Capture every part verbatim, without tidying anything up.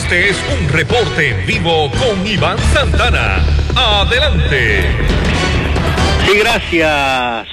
Este es un reporte en vivo con Iván Santana. Adelante. Sí, gracias.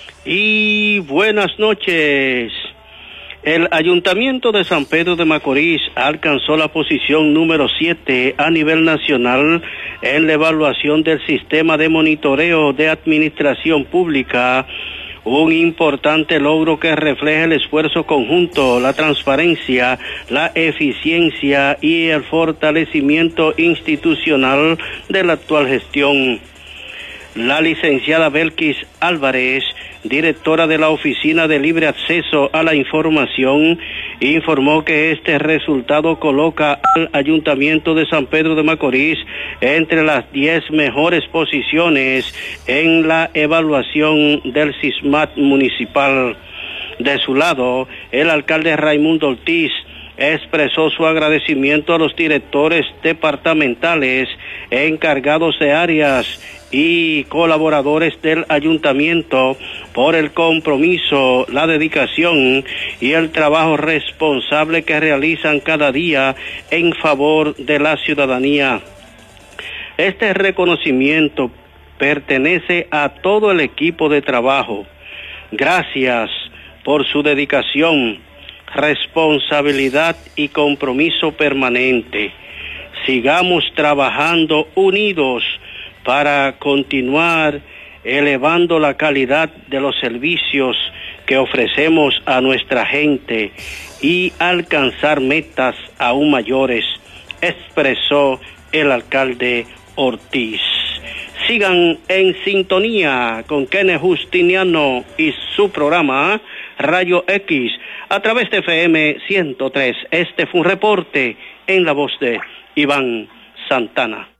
Y buenas noches. El Ayuntamiento de San Pedro de Macorís alcanzó la posición número siete a nivel nacional en la evaluación del sistema de monitoreo de administración pública, un importante logro que refleja el esfuerzo conjunto, la transparencia, la eficiencia y el fortalecimiento institucional de la actual gestión. La licenciada Belkis Álvarez, directora de la Oficina de Libre Acceso a la Información, informó que este resultado coloca al Ayuntamiento de San Pedro de Macorís entre las diez mejores posiciones en la evaluación del SISMAT municipal. De su lado, el alcalde Raimundo Ortiz expresó su agradecimiento a los directores departamentales, encargados de áreas y colaboradores del ayuntamiento por el compromiso, la dedicación y el trabajo responsable que realizan cada día en favor de la ciudadanía. Este reconocimiento pertenece a todo el equipo de trabajo. Gracias por su dedicación, responsabilidad y compromiso permanente. Sigamos trabajando unidos para continuar elevando la calidad de los servicios que ofrecemos a nuestra gente y alcanzar metas aún mayores, expresó el alcalde Ortiz. Sigan en sintonía con Kenneth Justiniano y su programa Rayo X a través de F M ciento tres. Este fue un reporte en la voz de Iván Santana.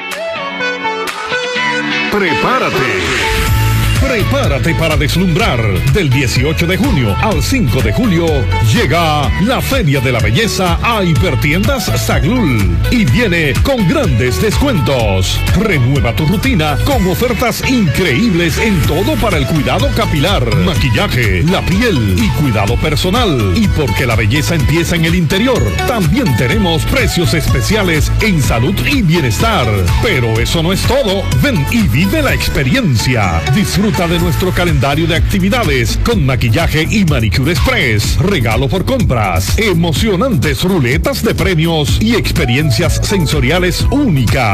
Prepárate. Prepárate para deslumbrar. Del dieciocho de junio al cinco de julio llega la Feria de la Belleza a Hipertiendas Saglul y viene con grandes descuentos. Renueva tu rutina con ofertas increíbles en todo para el cuidado capilar, maquillaje, la piel y cuidado personal. Y porque la belleza empieza en el interior, también tenemos precios especiales en salud y bienestar. Pero eso no es todo. Ven y vive la experiencia. Disfruta de nuestro calendario de actividades con maquillaje y manicure express, regalo por compras, emocionantes ruletas de premios y experiencias sensoriales únicas.